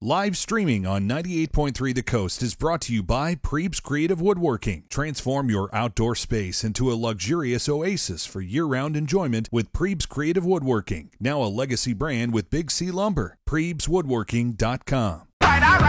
Live streaming on 98.3 The Coast is brought to you by Prebes Creative Woodworking. Transform your outdoor space into a luxurious oasis for year-round enjoyment with Prebes Creative Woodworking. Now a legacy brand with Big C Lumber. PrebesWoodworking.com. All right.